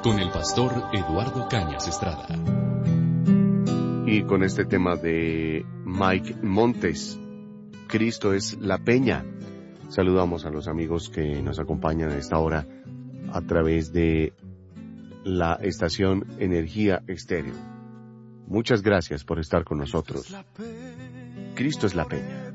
con el pastor Eduardo Cañas Estrada. Y con este tema de Mike Montes, Cristo es la peña. Saludamos a los amigos que nos acompañan a esta hora a través de la estación Energía Estéreo. Muchas gracias por estar con nosotros. Cristo es la peña.